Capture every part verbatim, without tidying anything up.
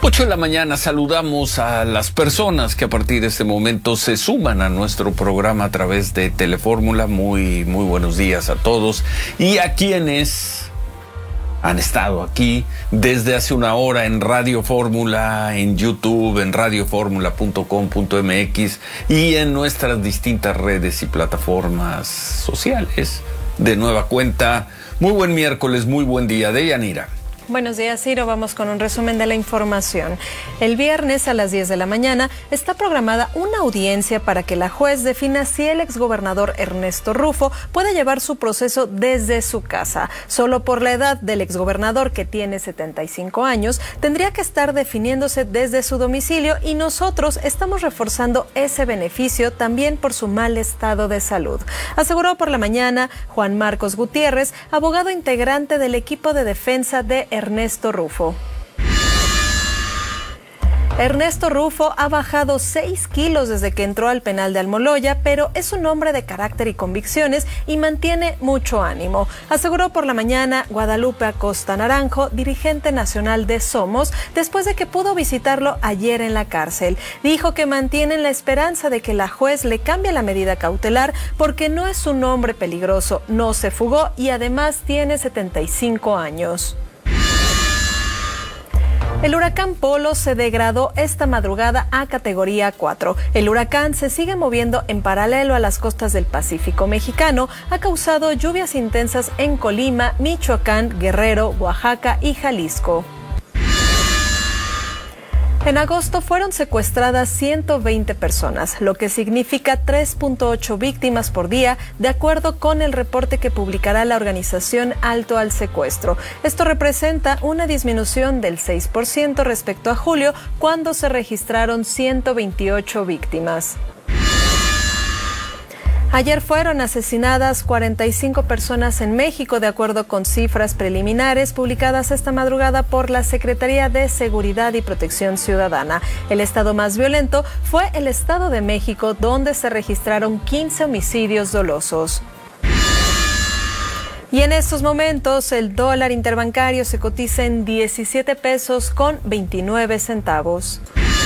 ocho de la mañana saludamos a las personas que a partir de este momento se suman a nuestro programa a través de Telefórmula. Muy, muy buenos días a todos y a quienes han estado aquí desde hace una hora en Radio Fórmula, en YouTube, en radio fórmula punto com punto m x y en nuestras distintas redes y plataformas sociales. De nueva cuenta, muy buen miércoles, muy buen día. Deyanira. Buenos días, Ciro. Vamos con un resumen de la información. El viernes a las diez de la mañana está programada una audiencia para que la juez defina si el exgobernador Ernesto Rufo puede llevar su proceso desde su casa. Solo por la edad del exgobernador, que tiene setenta y cinco años, tendría que estar definiéndose desde su domicilio y nosotros estamos reforzando ese beneficio también por su mal estado de salud. Aseguró por la mañana Juan Marcos Gutiérrez, abogado integrante del equipo de defensa de Ernesto Rufo. Ernesto Rufo ha bajado seis kilos desde que entró al penal de Almoloya, pero es un hombre de carácter y convicciones y mantiene mucho ánimo. Aseguró por la mañana Guadalupe Acosta Naranjo, dirigente nacional de Somos, después de que pudo visitarlo ayer en la cárcel. Dijo que mantienen la esperanza de que la juez le cambie la medida cautelar porque no es un hombre peligroso, no se fugó y además tiene setenta y cinco años. El huracán Polo se degradó esta madrugada a categoría cuatro. El huracán se sigue moviendo en paralelo a las costas del Pacífico mexicano. Ha causado lluvias intensas en Colima, Michoacán, Guerrero, Oaxaca y Jalisco. En agosto fueron secuestradas ciento veinte personas, lo que significa tres punto ocho víctimas por día, de acuerdo con el reporte que publicará la organización Alto al Secuestro. Esto representa una disminución del seis por ciento respecto a julio, cuando se registraron ciento veintiocho víctimas. Ayer fueron asesinadas cuarenta y cinco personas en México, de acuerdo con cifras preliminares publicadas esta madrugada por la Secretaría de Seguridad y Protección Ciudadana. El estado más violento fue el Estado de México, donde se registraron quince homicidios dolosos. Y en estos momentos el dólar interbancario se cotiza en diecisiete pesos con veintinueve centavos.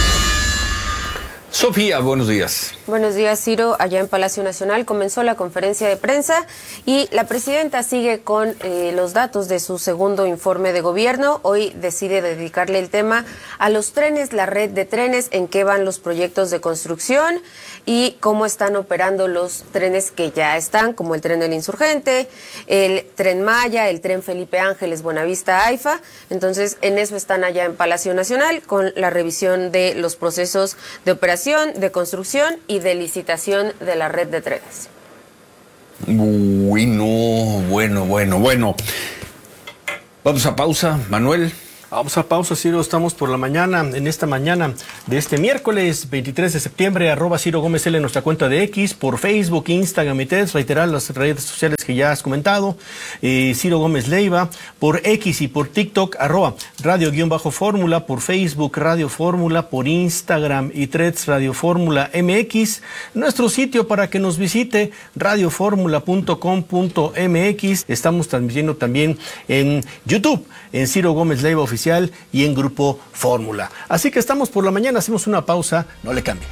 Sofía, buenos días. Buenos días, Ciro. Allá en Palacio Nacional comenzó la conferencia de prensa y la presidenta sigue con eh, los datos de su segundo informe de gobierno. Hoy decide dedicarle el tema a los trenes, la red de trenes, en qué van los proyectos de construcción y cómo están operando los trenes que ya están, como el tren del Insurgente, el tren Maya, el tren Felipe Ángeles, Buenavista, AIFA. Entonces, en eso están allá en Palacio Nacional con la revisión de los procesos de operación, de construcción y de licitación de la red de trenes. Uy, no, bueno, bueno, bueno. Vamos a pausa, Manuel. Vamos a pausa, Ciro. Estamos por la mañana, en esta mañana de este miércoles veintitrés de septiembre, arroba Ciro Gómez L en nuestra cuenta de X, por Facebook, Instagram y T, reiterar las redes sociales que ya has comentado, eh, Ciro Gómez Leiva, por X y por TikTok, arroba Radio-Fórmula, por Facebook, Radio Fórmula, por Instagram y Threads, Radio Fórmula M X, nuestro sitio para que nos visite, radio fórmula punto com punto m x. Estamos transmitiendo también en YouTube, en Ciro Gómez Leiva Oficial y en Grupo Fórmula. Así que estamos por la mañana, hacemos una pausa, no le cambie.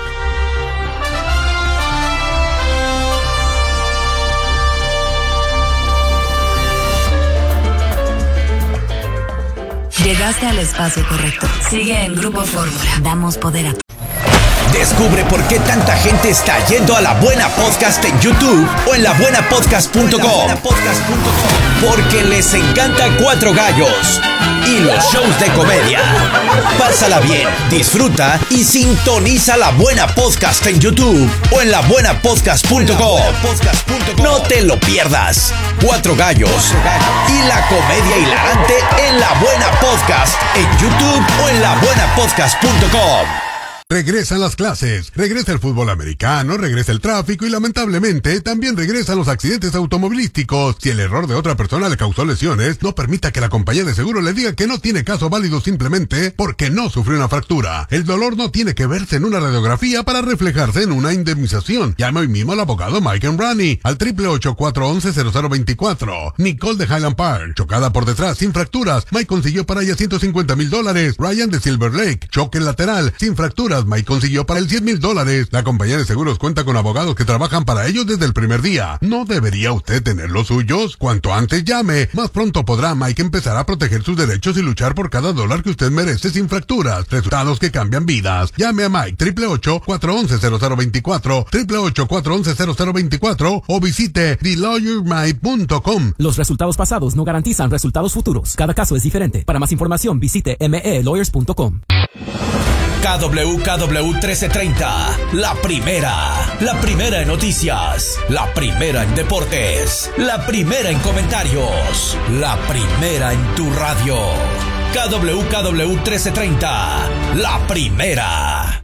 Llegaste al espacio correcto. Sigue en Grupo Fórmula. Damos poder a tu... Descubre por qué tanta gente está yendo a La Buena Podcast en YouTube o en la buena podcast punto com. Porque les encanta Cuatro Gallos y los shows de comedia. Pásala bien, disfruta y sintoniza La Buena Podcast en YouTube o en la buena podcast punto com. No te lo pierdas. Cuatro Gallos y la comedia hilarante en La Buena Podcast en YouTube o en la buena podcast punto com. Regresan las clases, regresa el fútbol americano, regresa el tráfico y lamentablemente también regresan los accidentes automovilísticos. Si el error de otra persona le causó lesiones, no permita que la compañía de seguro le diga que no tiene caso válido simplemente porque no sufrió una fractura. El dolor no tiene que verse en una radiografía para reflejarse en una indemnización. Llame hoy mismo al abogado Mike Enrani al triple ocho, cuatro once, cero cero veinticuatro. Nicole de Highland Park, chocada por detrás sin fracturas. Mike consiguió para ella ciento cincuenta mil dólares. Ryan de Silver Lake, choque lateral sin fracturas. Mike consiguió para él cien mil dólares. La compañía de seguros cuenta con abogados que trabajan para ellos desde el primer día. ¿No debería usted tener los suyos? Cuanto antes llame, más pronto podrá Mike empezar a proteger sus derechos y luchar por cada dólar que usted merece sin fracturas. Resultados que cambian vidas. Llame a Mike triple ocho, cuatro once, cero cero veinticuatro, triple ocho, cuatro once, cero cero veinticuatro o visite the lawyer mike punto com. Los resultados pasados no garantizan resultados futuros. Cada caso es diferente. Para más información visite m e lawyers punto com. K W K W trece treinta, la primera, la primera en noticias, la primera en deportes, la primera en comentarios, la primera en tu radio. K W K W trece treinta, la primera.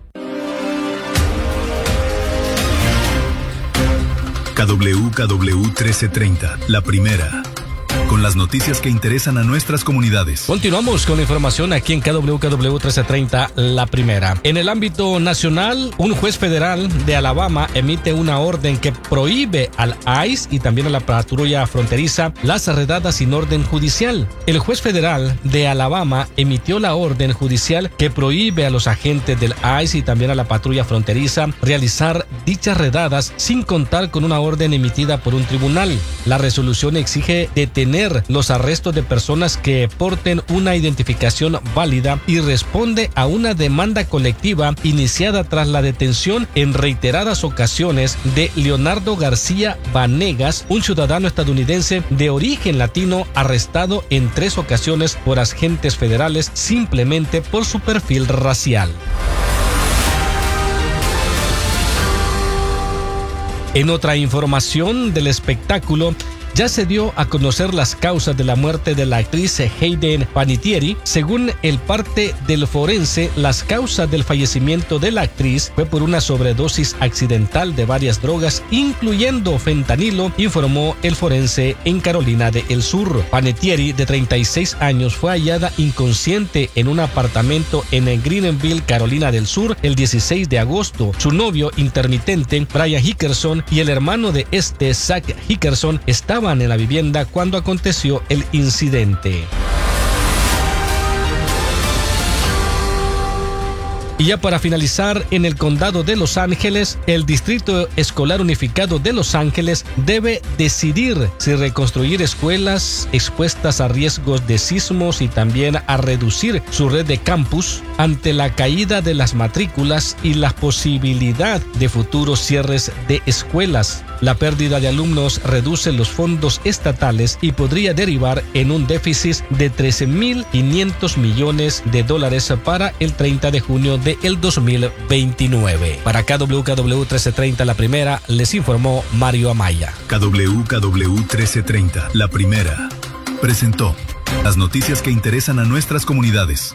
K W K W trece treinta, la primera. Con las noticias que interesan a nuestras comunidades. Continuamos con la información aquí en K W K W trece treinta, la primera. En el ámbito nacional, un juez federal de Alabama emite una orden que prohíbe al I C E y también a la patrulla fronteriza las redadas sin orden judicial. El juez federal de Alabama emitió la orden judicial que prohíbe a los agentes del I C E y también a la patrulla fronteriza realizar dichas redadas sin contar con una orden emitida por un tribunal. La resolución exige detener los arrestos de personas que porten una identificación válida y responde a una demanda colectiva iniciada tras la detención en reiteradas ocasiones de Leonardo García Vanegas, un ciudadano estadounidense de origen latino arrestado en tres ocasiones por agentes federales simplemente por su perfil racial. En otra información del espectáculo, ya se dio a conocer las causas de la muerte de la actriz Hayden Panettiere. Según el parte del forense, las causas del fallecimiento de la actriz fue por una sobredosis accidental de varias drogas, incluyendo fentanilo, informó el forense en Carolina del Sur. Panettiere, de treinta y seis años, fue hallada inconsciente en un apartamento en Greenville, Carolina del Sur, el dieciséis de agosto. Su novio intermitente, Brian Hickerson, y el hermano de este, Zach Hickerson, estaban en la vivienda cuando aconteció el incidente. Y ya para finalizar, en el condado de Los Ángeles, el Distrito Escolar Unificado de Los Ángeles debe decidir si reconstruir escuelas expuestas a riesgos de sismos y también a reducir su red de campus ante la caída de las matrículas y la posibilidad de futuros cierres de escuelas. La pérdida de alumnos reduce los fondos estatales y podría derivar en un déficit de trece mil quinientos millones de dólares para el treinta de junio del dos mil veintinueve. Para K W K W trece treinta, la primera, les informó Mario Amaya. K W K W trece treinta, la primera, presentó las noticias que interesan a nuestras comunidades.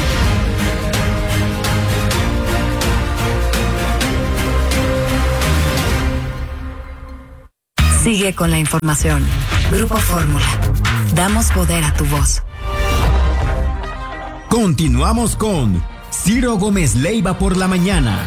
Sigue con la información. Grupo Fórmula. Damos poder a tu voz. Continuamos con Ciro Gómez Leiva por la mañana.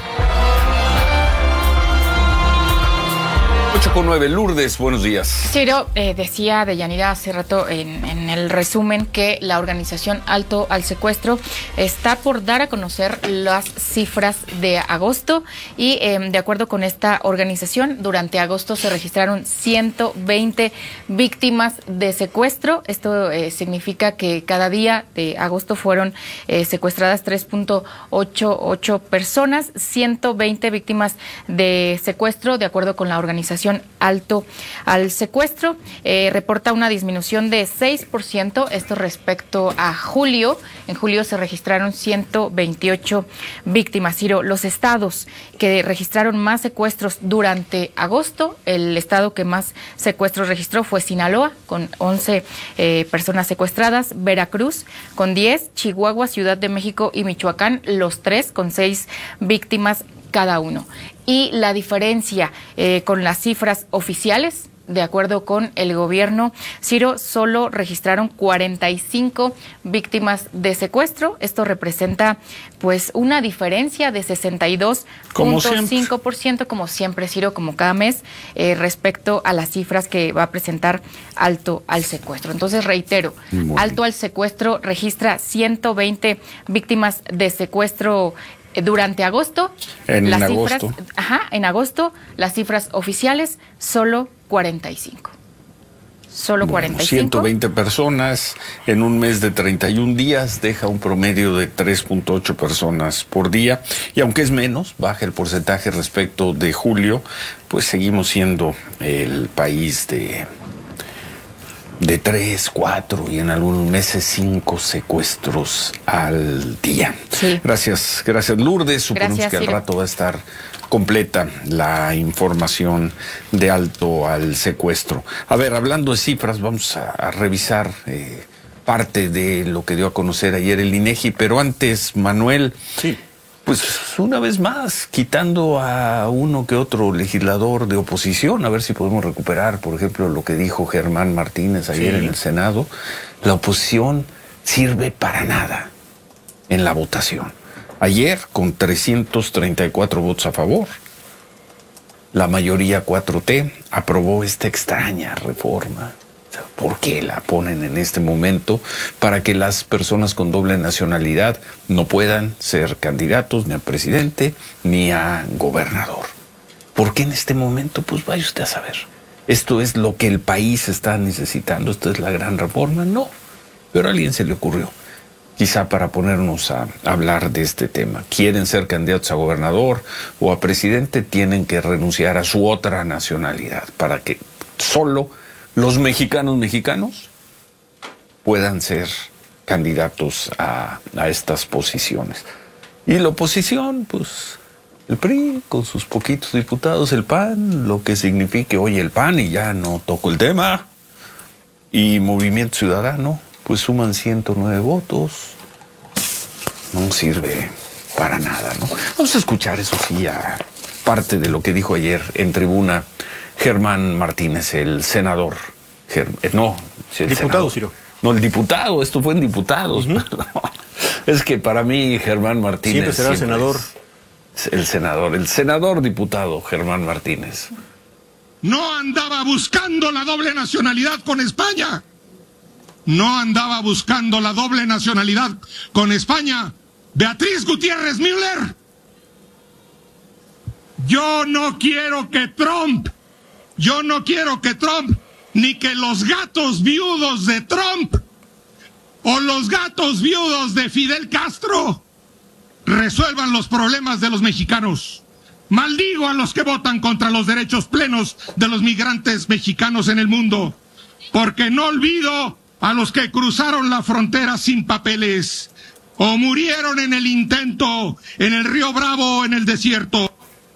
ocho con nueve, Lourdes, buenos días. Ciro, eh, decía Deyanira hace rato en, en el resumen que la organización Alto al Secuestro está por dar a conocer las cifras de agosto y eh, de acuerdo con esta organización, durante agosto se registraron ciento veinte víctimas de secuestro. Esto eh, significa que cada día de agosto fueron eh, secuestradas tres punto ochenta y ocho personas, ciento veinte víctimas de secuestro, de acuerdo con la organización Alto al Secuestro. Eh, reporta una disminución de seis por ciento, esto respecto a julio. En julio se registraron ciento veintiocho víctimas. Ciro, los estados que registraron más secuestros durante agosto, el estado que más secuestros registró fue Sinaloa, con once eh, personas secuestradas, Veracruz con diez, Chihuahua, Ciudad de México y Michoacán, los tres con seis víctimas cada uno. Y la diferencia eh, con las cifras oficiales, de acuerdo con el gobierno, Ciro, solo registraron cuarenta y cinco víctimas de secuestro. Esto representa pues una diferencia de sesenta y dos punto cinco por ciento, como siempre, Ciro, como cada mes, eh, respecto a las cifras que va a presentar Alto al Secuestro. Entonces, reitero, bueno. Alto al Secuestro registra ciento veinte víctimas de secuestro durante agosto. En las agosto. Cifras, ajá, en agosto, las cifras oficiales, solo cuarenta y cinco. Solo bueno, cuarenta y cinco. ciento veinte personas en un mes de treinta y un días, deja un promedio de tres punto ocho personas por día. Y aunque es menos, baja el porcentaje respecto de julio, pues seguimos siendo el país de... de tres, cuatro y en algunos meses cinco secuestros al día. Sí. Gracias, gracias Lourdes. Suponemos gracias, que al Ciro. rato va a estar completa la información de Alto al Secuestro. A ver, hablando de cifras, vamos a, a revisar eh, parte de lo que dio a conocer ayer el INEGI, pero antes, Manuel, sí. Pues una vez más, quitando a uno que otro legislador de oposición, a ver si podemos recuperar, por ejemplo, lo que dijo Germán Martínez ayer sí. en el Senado, la oposición sirve para nada en la votación. Ayer, con trescientos treinta y cuatro votos a favor, la mayoría cuatro T aprobó esta extraña reforma. ¿Por qué la ponen en este momento? Para que las personas con doble nacionalidad no puedan ser candidatos ni a presidente ni a gobernador. ¿Por qué en este momento? Pues vaya usted a saber. ¿Esto es lo que el país está necesitando? ¿Esto es la gran reforma? No. Pero a alguien se le ocurrió. Quizá para ponernos a hablar de este tema. Quieren ser candidatos a gobernador o a presidente, tienen que renunciar a su otra nacionalidad para que solo los mexicanos mexicanos puedan ser candidatos a, a estas posiciones. Y la oposición, pues, el P R I con sus poquitos diputados, el P A N, lo que signifique, oye, el P A N y ya no toco el tema, y Movimiento Ciudadano, pues suman ciento nueve votos, no sirve para nada, ¿no? Vamos a escuchar, eso sí, a parte de lo que dijo ayer en tribuna Germán Martínez, el senador. Ger, no, el diputado, Ciro. No, el diputado, esto fue en diputados. Uh-huh. Es que para mí Germán Martínez siempre será siempre senador. El senador, el senador diputado Germán Martínez. No andaba buscando la doble nacionalidad con España. No andaba buscando la doble nacionalidad con España. Beatriz Gutiérrez Müller. Yo no quiero que Trump, yo no quiero que Trump, ni que los gatos viudos de Trump o los gatos viudos de Fidel Castro resuelvan los problemas de los mexicanos. Maldigo a los que votan contra los derechos plenos de los migrantes mexicanos en el mundo, porque no olvido a los que cruzaron la frontera sin papeles o murieron en el intento, en el Río Bravo o en el desierto.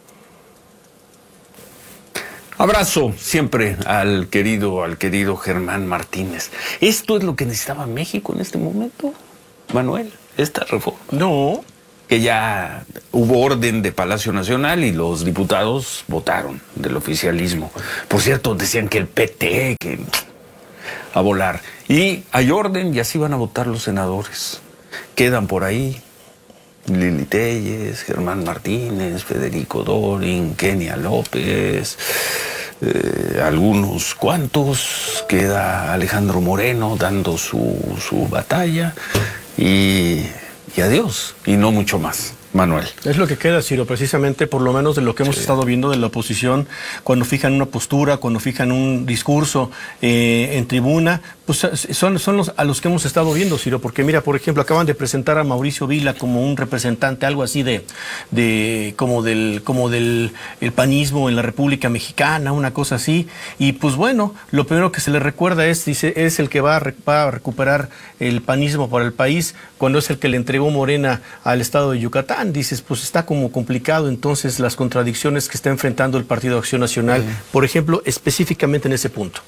Abrazo siempre al querido, al querido Germán Martínez. ¿Esto es lo que necesitaba México en este momento, Manuel? ¿Esta reforma? No. Que ya hubo orden de Palacio Nacional y los diputados votaron del oficialismo. Por cierto, decían que el P T, que a volar. Y hay orden y así van a votar los senadores. Quedan por ahí Lili Telles, Germán Martínez, Federico Dorin, Kenia López, eh, algunos cuantos. Queda Alejandro Moreno dando su, su batalla y, y adiós, y no mucho más. Manuel. Es lo que queda, Ciro, precisamente por lo menos de lo que hemos sí. estado viendo de la oposición, cuando fijan una postura, cuando fijan un discurso eh, en tribuna, Pues son, son los a los que hemos estado viendo, Ciro, porque mira, por ejemplo, acaban de presentar a Mauricio Vila como un representante, algo así de, de como del, como del el panismo en la República Mexicana, una cosa así. Y pues bueno, lo primero que se le recuerda es, dice, es el que va a, va a recuperar el panismo para el país, cuando es el que le entregó Morena al estado de Yucatán. Dices, pues está como complicado entonces las contradicciones que está enfrentando el Partido de Acción Nacional, uh-huh. por ejemplo, específicamente en ese punto.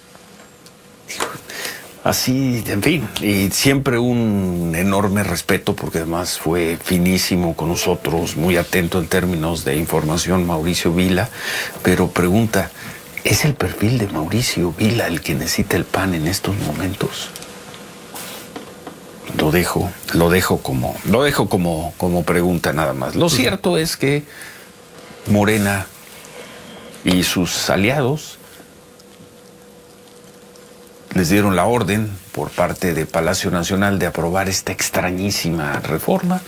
Así, en fin, y siempre un enorme respeto porque además fue finísimo con nosotros, muy atento en términos de información, Mauricio Vila, pero pregunta, ¿es el perfil de Mauricio Vila el que necesita el P A N en estos momentos? Lo dejo, lo dejo como, lo dejo como, como pregunta nada más. Lo cierto es que Morena y sus aliados les dieron la orden por parte de Palacio Nacional de aprobar esta extrañísima reforma,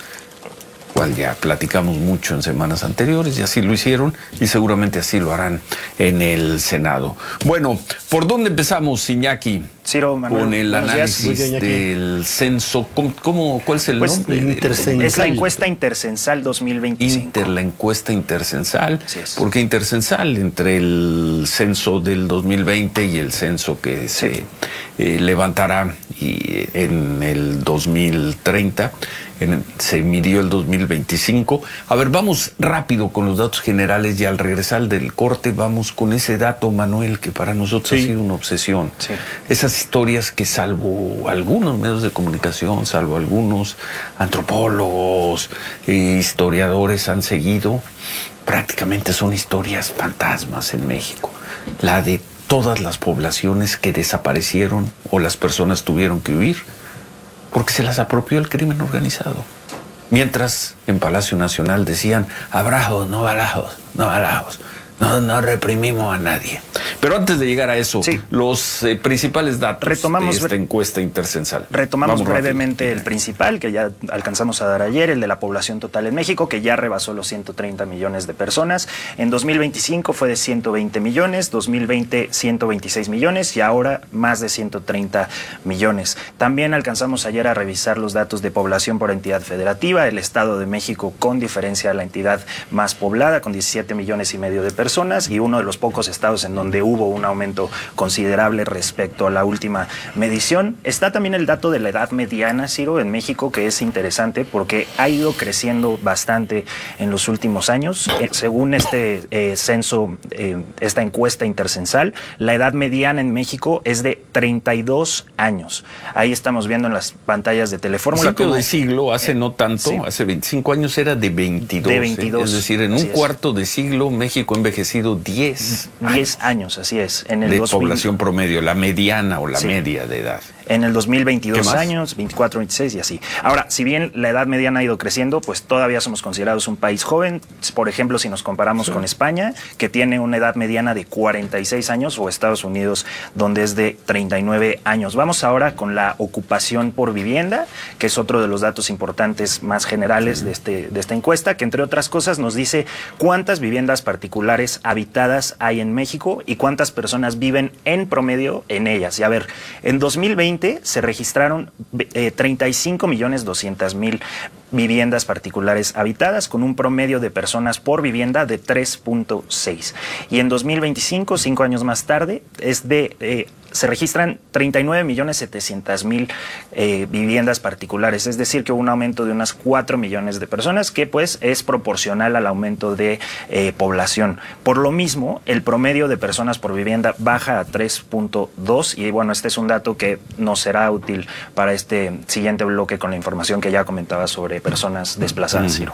cual ya platicamos mucho en semanas anteriores, y así lo hicieron, y seguramente así lo harán en el Senado. Bueno, ¿por dónde empezamos, Iñaki? Ciro, Manuel, con el análisis del censo. ¿Cómo, cómo, ¿Cuál es el pues, nombre? Es la encuesta intercensal dos mil veinticinco. Inter, la encuesta intercensal. ¿Por qué intercensal? Entre el censo del dos mil veinte y el censo que sí. se eh, levantará y, en el dos mil treinta. En, se midió el dos mil veinticinco. A ver, vamos rápido con los datos generales y al regresar del corte vamos con ese dato, Manuel, que para nosotros sí. ha sido una obsesión. Sí. Esas historias que salvo algunos medios de comunicación, salvo algunos antropólogos, eh, historiadores han seguido, prácticamente son historias fantasmas en México. La de todas las poblaciones que desaparecieron o las personas tuvieron que huir porque se las apropió el crimen organizado. Mientras en Palacio Nacional decían, abrazos, no balazos, no balazos. No, no reprimimos a nadie. Pero antes de llegar a eso, sí. los eh, principales datos retomamos, de esta encuesta intercensal. Retomamos Vamos brevemente rápido. El principal, que ya alcanzamos a dar ayer, el de la población total en México, que ya rebasó los ciento treinta millones de personas. En dos mil veinticinco fue de ciento veinte millones, dos mil veinte ciento veintiséis millones y ahora más de ciento treinta millones. También alcanzamos ayer a revisar los datos de población por entidad federativa. El Estado de México, con diferencia, la entidad más poblada, con diecisiete millones y medio de personas. Personas y uno de los pocos estados en donde hubo un aumento considerable respecto a la última medición. Está también el dato de la edad mediana, Ciro, en México, que es interesante porque ha ido creciendo bastante en los últimos años. Eh, según este eh, censo, eh, esta encuesta intercensal, la edad mediana en México es de treinta y dos años. Ahí estamos viendo en las pantallas de Telefórmula. Principio de siglo, hace eh, no tanto, sí. hace veinticinco años era de veintidós. De veintidós. Eh, es decir, en un es. cuarto de siglo México envejecido diez años, así es. En el de dos mil población promedio, la mediana o la sí. media de edad. En el dos mil veintidós años, veinticuatro, veintiséis y así. Ahora, si bien la edad mediana ha ido creciendo, pues todavía somos considerados un país joven. Por ejemplo, si nos comparamos sí. con España, que tiene una edad mediana de cuarenta y seis años, o Estados Unidos, donde es de treinta y nueve años. Vamos ahora con la ocupación por vivienda, que es otro de los datos importantes más generales sí. de, este, de esta encuesta, que entre otras cosas nos dice cuántas viviendas particulares habitadas hay en México y cuántas personas viven en promedio en ellas. Y a ver, en dos mil veinte se registraron eh, treinta y cinco millones doscientas mil viviendas particulares habitadas, con un promedio de personas por vivienda de tres punto seis. Y en dos mil veinticinco, cinco años más tarde, es de eh, se registran treinta y nueve millones setecientos mil eh, viviendas particulares, es decir, que hubo un aumento de unas cuatro millones de personas, que pues es proporcional al aumento de eh, población. Por lo mismo, el promedio de personas por vivienda baja a tres punto dos, y bueno, este es un dato que nos será útil para este siguiente bloque con la información que ya comentaba sobre personas desplazadas, Ciro.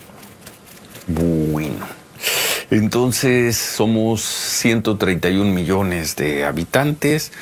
Bueno, entonces somos ciento treinta y un millones de habitantes,